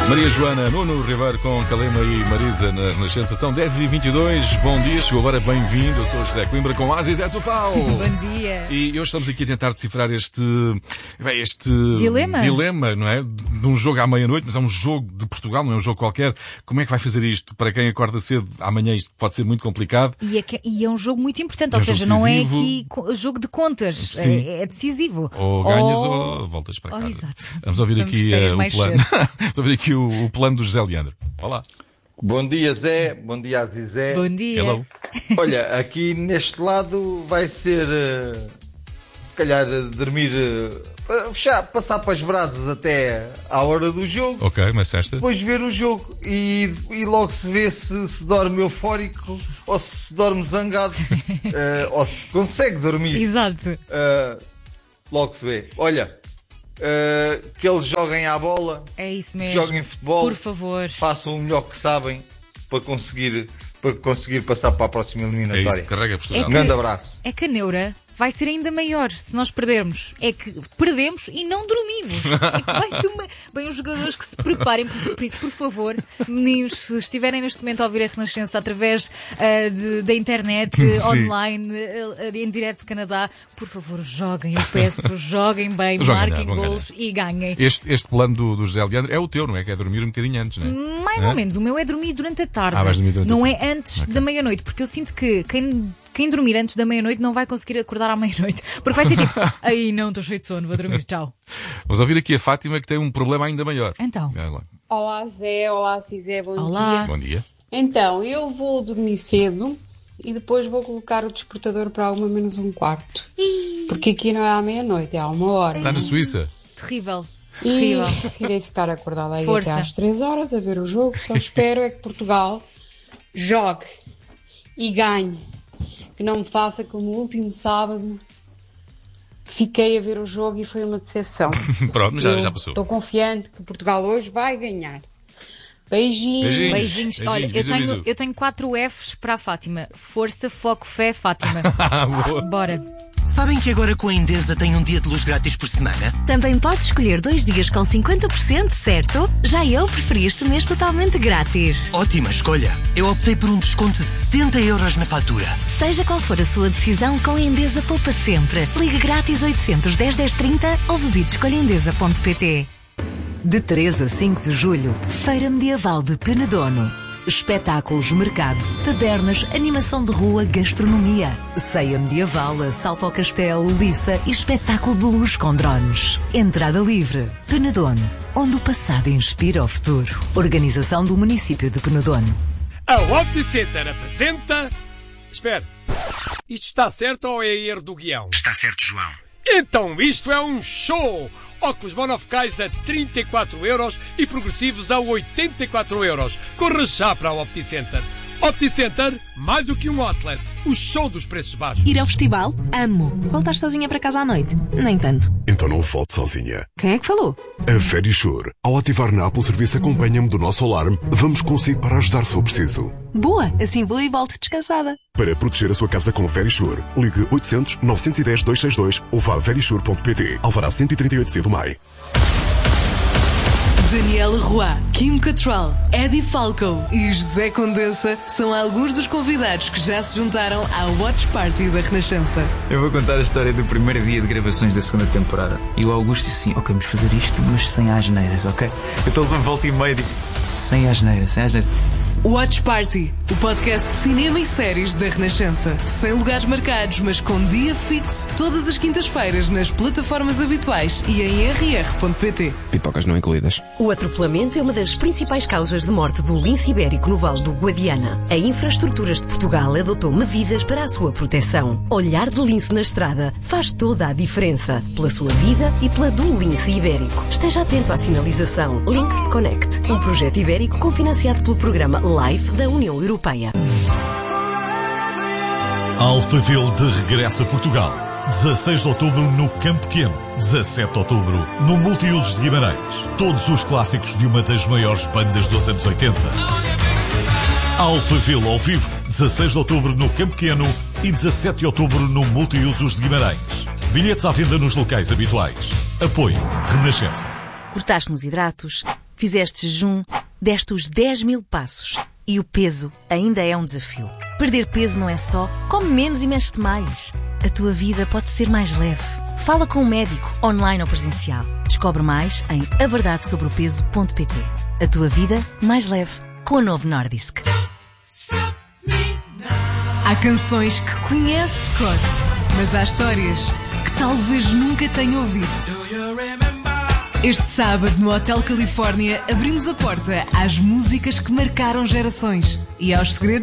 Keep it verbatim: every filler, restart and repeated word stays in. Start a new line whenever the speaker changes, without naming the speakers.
Maria Joana, Nuno Ribeiro com Calema e Marisa na Renascença. São dez e vinte e dois. Bom dia, chegou agora, bem-vindo. Eu sou o José Coimbra com Asis é Total.
Bom dia.
E hoje estamos aqui a tentar decifrar este, este
dilema.
dilema, não é? De um jogo à meia-noite, mas é um jogo de Portugal, não é um jogo qualquer. Como é que vai fazer isto? Para quem acorda cedo, amanhã isto pode ser muito complicado.
E é, que, e é um jogo muito importante,
é um
ou seja, não é aqui jogo de contas, é, é decisivo.
Ou ganhas ou, ou voltas para
oh,
casa.
Exato.
Vamos ouvir
Vamos
aqui uh, o plano. Vamos ouvir aqui o, o plano do José Leandro. Olá.
Bom dia, Zé. Bom dia, Azizé.
Bom dia.
Hello.
Olha, aqui neste lado vai ser, uh, se calhar, uh, dormir, uh, fechar, passar para as brasas até à hora do jogo.
Ok, uma cesta.
Depois ver o jogo e, e logo se vê se se dorme eufórico ou se dorme zangado uh, ou se consegue dormir.
Exato.
Uh, logo se vê. Olha, uh, que eles joguem à bola.
É isso mesmo.
Joguem futebol.
Por favor.
Façam o melhor que sabem para conseguir, para conseguir passar para a próxima eliminatória.
É isso, carrega Portugal.
É
Um grande abraço.
É que a neura vai ser ainda maior se nós perdermos. É que perdemos e não dormimos. É que vai ser uma... Bem, os jogadores que se preparem por isso, por favor, meninos, se estiverem neste momento a ouvir a Renascença através uh, de, da internet,
Sim.
online, uh, em direto de Canadá, por favor, joguem, eu peço-vos, joguem bem,
Joguem,
marquem
não,
golos e ganhem.
Este, este plano do, do José Leandro é o teu, não é? Que é dormir um bocadinho antes, não é?
Mais
é?
ou menos. O meu é dormir durante a tarde.
Ah, vais dormir durante
não
a
é antes okay. da meia-noite, porque eu sinto que quem... Quem dormir antes da meia-noite não vai conseguir acordar à meia-noite. Porque vai ser tipo, aí não, estou cheio de sono, vou dormir, tchau.
Vamos ouvir aqui a Fátima que tem um problema ainda maior.
Então.
Olá Zé, olá Cisé, bom
olá.
dia.
Bom dia.
Então, eu vou dormir cedo e depois vou colocar o despertador para uma menos um quarto. Porque aqui não é à meia-noite, é à uma hora.
Está na Suíça.
Terrível.
E
Terrível.
irei ficar acordada aí
Força.
até às três horas a ver o jogo. Só espero é que Portugal jogue e ganhe. Que não me faça como o último sábado que fiquei a ver o jogo e foi uma decepção.
Pronto, já,
eu
já passou.
Estou confiante que Portugal hoje vai ganhar. Beijinhos.
Beijinhos.
Beijinhos.
Beijinhos.
Olha,
Bisu,
eu tenho,
bisu.
eu tenho quatro Fs para a Fátima. Força, foco, fé, Fátima.
Boa.
Bora.
Sabem que agora com a Endesa tem um dia de luz grátis por semana?
Também podes escolher dois dias com cinquenta por cento, certo? Já eu preferi este mês totalmente grátis.
Ótima escolha. Eu optei por um desconto de setenta euros na fatura.
Seja qual for a sua decisão, com a Endesa poupa sempre. Ligue grátis oitocentos, dez, dez, trinta ou visite escolha endesa ponto pt.
De três a cinco de julho, Feira Medieval de Penedono. Espetáculos, mercado, tabernas, animação de rua, gastronomia. Ceia medieval, assalto ao castelo, liça e espetáculo de luz com drones. Entrada livre. Penedono, onde o passado inspira o futuro. Organização do município de Penedono.
A OptiCenter apresenta... Espera, isto está certo ou é erro do guião?
Está certo, João.
Então isto é um show! Óculos monofocais a trinta e quatro euros e progressivos a oitenta e quatro euros. Corra já para a OptiCenter. OptiCenter, mais do que um outlet. O show dos preços baixos.
Ir ao festival? Amo. Voltar sozinha para casa à noite? Nem tanto.
Então não volte sozinha.
Quem é que falou?
A Verisure. Ao ativar na Apple Serviço Acompanha-me do nosso alarme, vamos consigo para ajudar se for preciso.
Boa, assim vou e volto descansada.
Para proteger a sua casa com Verisure, ligue oitocentos, novecentos e dez, duzentos e sessenta e dois ou vá a verisure ponto pt. Alvará cento e trinta e oito C do Maio.
Daniela Roy, Kim Cattrall, Eddie Falco e José Condessa são alguns dos convidados que já se juntaram à Watch Party da Renascença.
Eu vou contar a história do primeiro dia de gravações da segunda temporada. E o Augusto disse assim, ok, vamos fazer isto, mas sem asneiras, ok? Eu estou levando volta e meia e disse, sem asneiras, sem asneiras.
Watch Party, o podcast de cinema e séries da Renascença. Sem lugares marcados, mas com dia fixo, todas as quintas-feiras nas plataformas habituais e em r r ponto p t.
Pipocas não incluídas.
O atropelamento é uma das principais causas de morte do lince ibérico no Vale do Guadiana. A Infraestruturas de Portugal adotou medidas para a sua proteção. Olhar de lince na estrada faz toda a diferença. Pela sua vida e pela do lince ibérico. Esteja atento à sinalização. Links Connect, um projeto ibérico cofinanciado pelo programa LIFE da União Europeia.
Alphaville de regresso a Portugal. dezasseis de outubro no Campo Pequeno. dezassete de outubro no Multiusos de Guimarães. Todos os clássicos de uma das maiores bandas dos anos oitenta. Alphaville ao vivo. dezasseis de outubro no Campo Pequeno e dezassete de outubro no Multiusos de Guimarães. Bilhetes à venda nos locais habituais. Apoio Renascença.
Cortaste nos hidratos?
Fizeste jejum, deste os dez mil passos e o peso ainda é um desafio. Perder peso não é só come menos e mexe-te mais. A tua vida pode ser mais leve. Fala com um médico, online ou presencial. Descobre mais em a verdade sobre o peso ponto pt. A tua vida mais leve com o novo Nordisk.
Há canções que conhece de cor, mas há histórias que talvez nunca tenha ouvido. Este sábado, no Hotel Califórnia, abrimos a porta às músicas que marcaram gerações e aos segredos